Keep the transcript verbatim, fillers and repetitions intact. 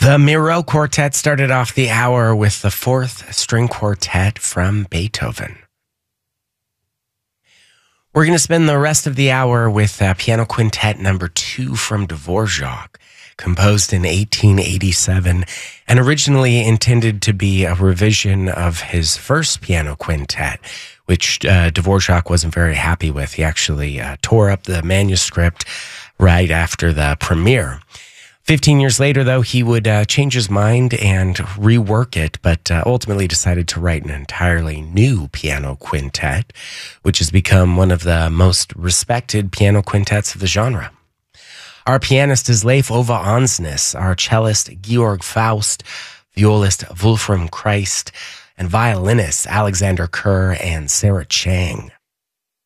The Miro Quartet started off the hour with the fourth string quartet from Beethoven. We're going to spend the rest of the hour with uh, piano quintet number two from Dvorak, composed in eighteen eighty-seven and originally intended to be a revision of his first piano quintet, which uh, Dvorak wasn't very happy with. He actually uh, tore up the manuscript right after the premiere. Fifteen years later, though, he would uh, change his mind and rework it, but uh, ultimately decided to write an entirely new piano quintet, which has become one of the most respected piano quintets of the genre. Our pianist is Leif Ove Ansnes, our cellist Georg Faust, violist Wolfram Christ, and violinists Alexander Kerr and Sarah Chang.